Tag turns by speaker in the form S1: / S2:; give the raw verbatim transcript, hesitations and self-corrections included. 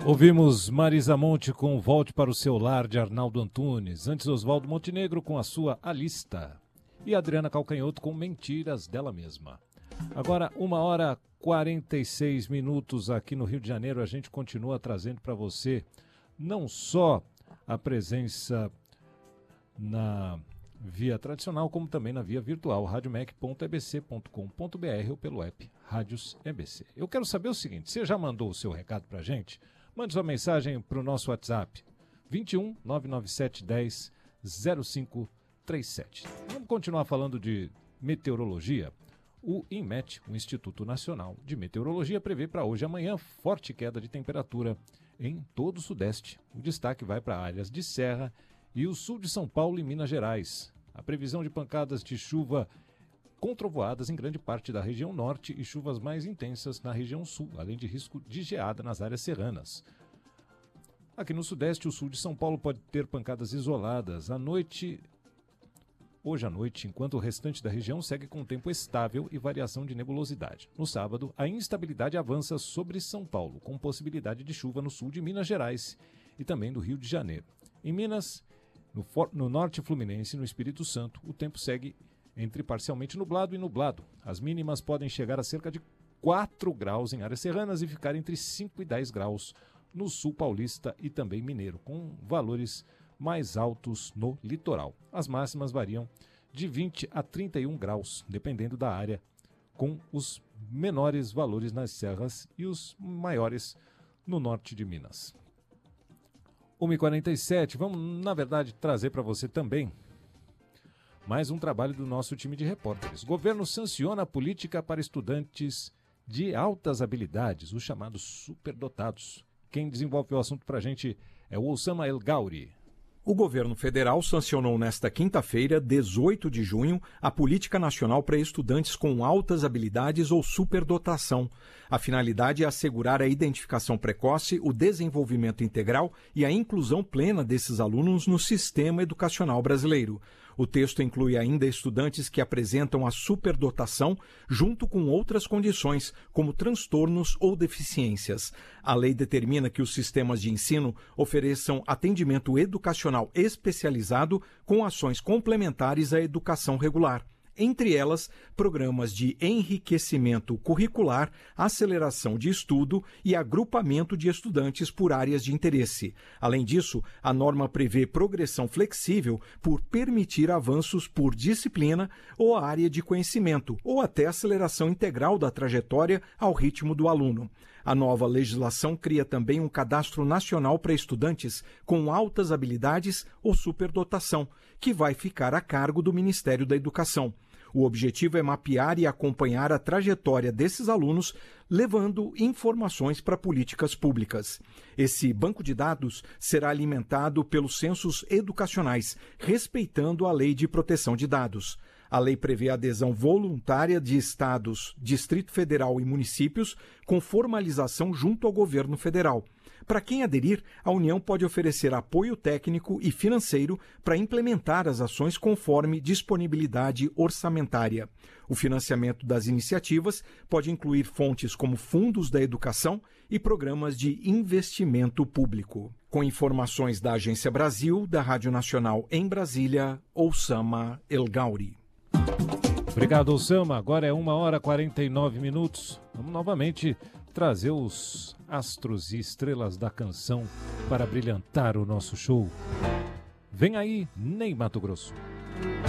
S1: Ouvimos Marisa Monte com Volte para o Seu Lar, de Arnaldo Antunes. Antes, Oswaldo Montenegro com a sua A Lista. E Adriana Calcanhoto com Mentiras dela mesma. Agora, uma hora e quarenta e seis minutos aqui no Rio de Janeiro. A gente continua trazendo para você não só a presença na via tradicional, como também na via virtual, radiomec ponto e b c ponto com ponto b r ou pelo app Rádios E B C. Eu quero saber o seguinte, você já mandou o seu recado para a gente? Mande sua mensagem para o nosso WhatsApp, vinte e um, nove nove sete, dez, zero cinco três sete. Vamos continuar falando de meteorologia. O INMET, o Instituto Nacional de Meteorologia, prevê para hoje e amanhã forte queda de temperatura em todo o Sudeste. O destaque vai para áreas de Serra e o sul de São Paulo e Minas Gerais. A previsão de pancadas de chuva com trovoadas em grande parte da região norte e chuvas mais intensas na região sul, além de risco de geada nas áreas serranas. Aqui no sudeste, o sul de São Paulo pode ter pancadas isoladas à noite, hoje à noite, enquanto o restante da região segue com tempo estável e variação de nebulosidade. No sábado, a instabilidade avança sobre São Paulo, com possibilidade de chuva no sul de Minas Gerais e também do Rio de Janeiro. Em Minas, no, for- no norte fluminense e no Espírito Santo, o tempo segue entre parcialmente nublado e nublado. As mínimas podem chegar a cerca de quatro graus em áreas serranas e ficar entre cinco e dez graus no sul paulista e também mineiro, com valores mais altos no litoral. As máximas variam de vinte a trinta e um graus, dependendo da área, com os menores valores nas serras e os maiores no norte de Minas. uma e quarenta e sete, vamos, na verdade, trazer para você também mais um trabalho do nosso time de repórteres. Governo sanciona a política para estudantes de altas habilidades, os chamados superdotados. Quem desenvolve o assunto para a gente é o Oussama El Gauri.
S2: O governo federal sancionou nesta quinta-feira, dezoito de junho, a Política Nacional para Estudantes com Altas Habilidades ou Superdotação. A finalidade é assegurar a identificação precoce, o desenvolvimento integral e a inclusão plena desses alunos no sistema educacional brasileiro. O texto inclui ainda estudantes que apresentam a superdotação junto com outras condições, como transtornos ou deficiências. A lei determina que os sistemas de ensino ofereçam atendimento educacional especializado com ações complementares à educação regular. Entre elas, programas de enriquecimento curricular, aceleração de estudo e agrupamento de estudantes por áreas de interesse. Além disso, a norma prevê progressão flexível por permitir avanços por disciplina ou área de conhecimento, ou até aceleração integral da trajetória ao ritmo do aluno. A nova legislação cria também um cadastro nacional para estudantes com altas habilidades ou superdotação, que vai ficar a cargo do Ministério da Educação. O objetivo é mapear e acompanhar a trajetória desses alunos, levando informações para políticas públicas. Esse banco de dados será alimentado pelos censos educacionais, respeitando a Lei de Proteção de Dados. A lei prevê a adesão voluntária de estados, Distrito Federal e municípios, com formalização junto ao governo federal. Para quem aderir, a União pode oferecer apoio técnico e financeiro para implementar as ações conforme disponibilidade orçamentária. O financiamento das iniciativas pode incluir fontes como fundos da educação e programas de investimento público. Com informações da Agência Brasil, da Rádio Nacional em Brasília, Oussama El Gauri.
S1: Obrigado, Oussama. Agora é uma hora e quarenta e nove minutos. Vamos novamente trazer os astros e estrelas da canção para brilhantar o nosso show. Vem aí, Ney Matogrosso.